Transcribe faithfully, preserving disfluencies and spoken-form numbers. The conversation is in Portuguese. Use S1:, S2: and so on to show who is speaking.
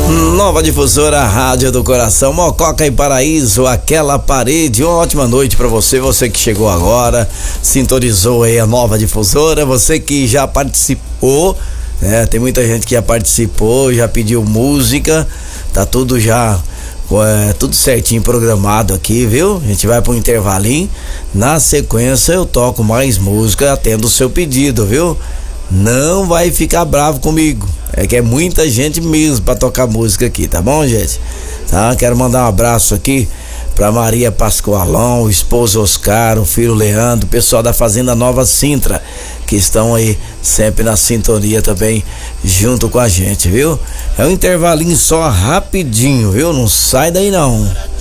S1: Nova Difusora, Rádio do Coração, Mococa e Paraíso, aquela parede. Uma ótima noite pra você, você que chegou agora, sintonizou aí a Nova Difusora, você que já participou, né? Tem muita gente que já participou, já pediu música, tá tudo já, é, tudo certinho programado aqui, viu? A gente vai pro intervalinho, na sequência eu toco mais música, atendo o seu pedido, viu? Não vai ficar bravo comigo. É que é muita gente mesmo pra tocar música aqui, tá bom, gente? Tá? Quero mandar um abraço aqui pra Maria Pascoalão, o esposo Oscar, o filho Leandro, o pessoal da Fazenda Nova Sintra, que estão aí sempre na sintonia também, junto com a gente, viu? É um intervalinho só rapidinho, viu? Não sai daí não.